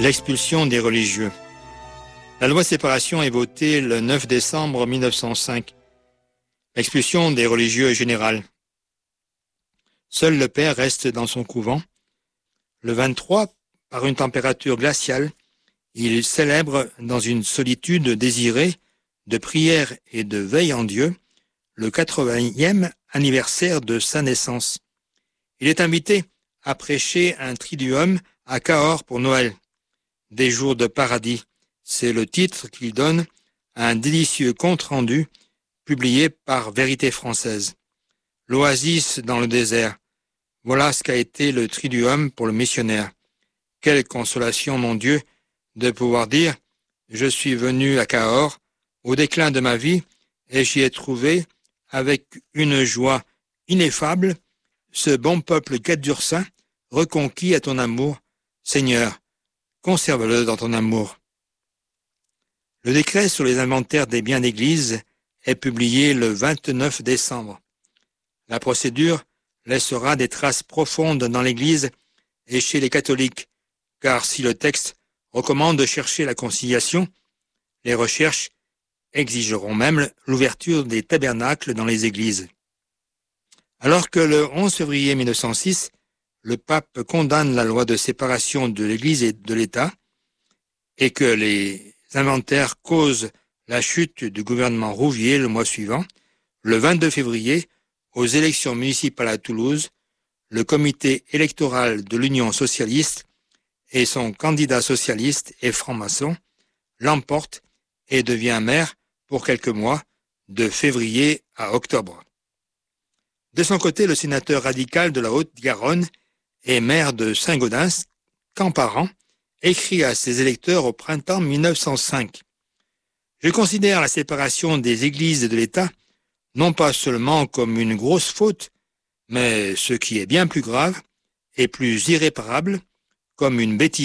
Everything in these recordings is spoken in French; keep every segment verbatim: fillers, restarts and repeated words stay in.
L'expulsion des religieux. La loi de séparation est votée le neuf décembre mille neuf cent cinq. L'expulsion des religieux est générale. Seul le père reste dans son couvent. Le vingt-trois, par une température glaciale, il célèbre dans une solitude désirée de prière et de veille en Dieu le quatre-vingtième anniversaire de sa naissance. Il est invité à prêcher un triduum à Cahors pour Noël. Des jours de paradis, c'est le titre qu'il donne à un délicieux compte-rendu publié par Vérité française. L'oasis dans le désert. Voilà ce qu'a été le triduum pour le missionnaire. Quelle consolation, mon Dieu, de pouvoir dire « Je suis venu à Cahors au déclin de ma vie et j'y ai trouvé, avec une joie ineffable, ce bon peuple quai-d'Ursin, reconquis à ton amour. Seigneur, conserve-le dans ton amour. » Le décret sur les inventaires des biens d'église est publié le vingt-neuf décembre. La procédure laissera des traces profondes dans l'église et chez les catholiques, car si le texte recommande de chercher la conciliation, les recherches exigeront même l'ouverture des tabernacles dans les églises. Alors que le onze février mille neuf cent six, le pape condamne la loi de séparation de l'Église et de l'État et que les inventaires causent la chute du gouvernement Rouvier le mois suivant, le vingt-deux février, aux élections municipales à Toulouse, le comité électoral de l'Union socialiste et son candidat socialiste et franc-maçon l'emporte et devient maire pour quelques mois, de février à octobre. De son côté, le sénateur radical de la Haute-Garonne et maire de Saint-Gaudens, Camparan, écrit à ses électeurs au printemps mille neuf cent cinq. « Je considère la séparation des églises et de l'État non pas seulement comme une grosse faute, mais ce qui est bien plus grave et plus irréparable, comme une bêtise. »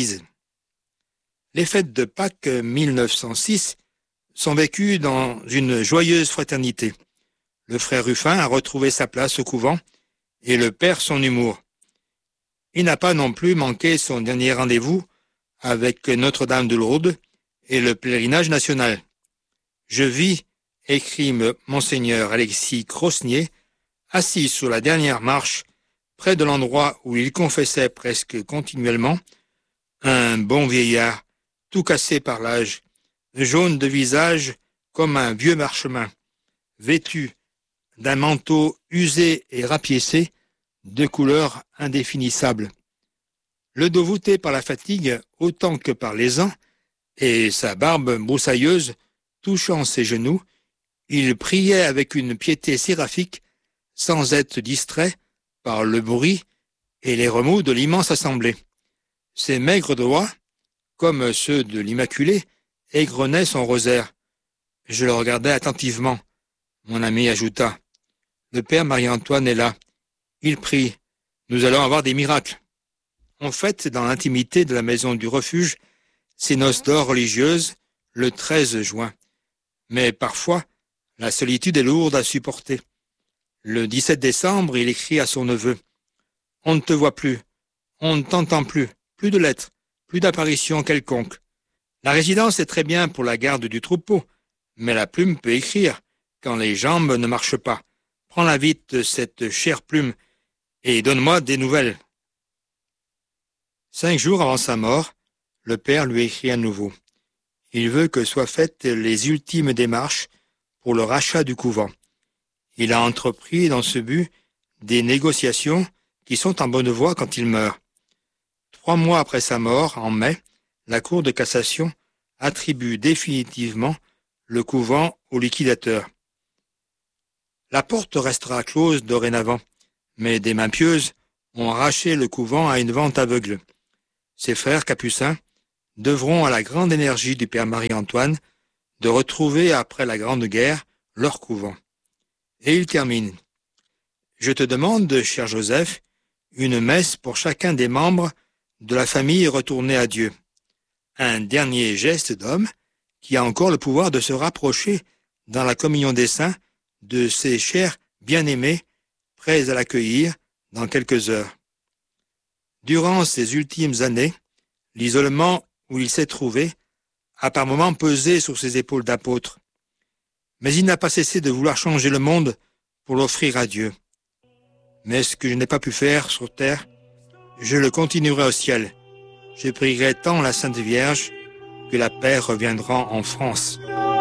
Les fêtes de Pâques mille neuf cent six sont vécues dans une joyeuse fraternité. Le frère Ruffin a retrouvé sa place au couvent et le père son humour. Il n'a pas non plus manqué son dernier rendez-vous avec Notre-Dame de Lourdes et le pèlerinage national. Je vis, écrit Monseigneur Alexis Crosnier, assis sur la dernière marche, près de l'endroit où il confessait presque continuellement, un bon vieillard, tout cassé par l'âge, jaune de visage comme un vieux marchemin, vêtu d'un manteau usé et rapiécé, de couleur indéfinissable. Le dos voûté par la fatigue autant que par les ans, et sa barbe broussailleuse touchant ses genoux, il priait avec une piété séraphique, sans être distrait par le bruit et les remous de l'immense assemblée. Ses maigres doigts, comme ceux de l'Immaculée, égrenaient son rosaire. Je le regardais attentivement. Mon ami ajouta, « Le père Marie-Antoine est là. Il prie. Nous allons avoir des miracles. » On fête dans l'intimité de la maison du refuge ses noces d'or religieuses le treize juin. Mais parfois, la solitude est lourde à supporter. Le dix-sept décembre, il écrit à son neveu, « On ne te voit plus, on ne t'entend plus, plus de lettres, plus d'apparitions quelconques. La résidence est très bien pour la garde du troupeau, mais la plume peut écrire quand les jambes ne marchent pas. Prends-la vite, cette chère plume, et donne-moi des nouvelles. » Cinq jours avant sa mort, le père lui écrit à nouveau. Il veut que soient faites les ultimes démarches pour le rachat du couvent. Il a entrepris dans ce but des négociations qui sont en bonne voie quand il meurt. Trois mois après sa mort, en mai, la Cour de cassation attribue définitivement le couvent au liquidateur. La porte restera close dorénavant, mais des mains pieuses ont arraché le couvent à une vente aveugle. Ses frères capucins devront à la grande énergie du père Marie-Antoine de retrouver après la Grande Guerre leur couvent. Et il termine. « Je te demande, cher Joseph, une messe pour chacun des membres de la famille retournée à Dieu. Un dernier geste d'homme qui a encore le pouvoir de se rapprocher dans la communion des saints de ses chers bien-aimés, prêts à l'accueillir dans quelques heures. » Durant ces ultimes années, l'isolement où il s'est trouvé a par moments pesé sur ses épaules d'apôtre. Mais il n'a pas cessé de vouloir changer le monde pour l'offrir à Dieu. Mais ce que je n'ai pas pu faire sur terre, je le continuerai au ciel. Je prierai tant la Sainte Vierge que la paix reviendra en France.